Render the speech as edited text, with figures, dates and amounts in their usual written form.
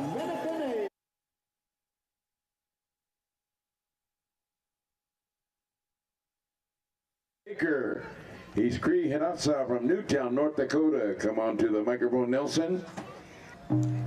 Baker. He's Cree Hinatsa from Newtown, North Dakota. Come on to the microphone, Nelson.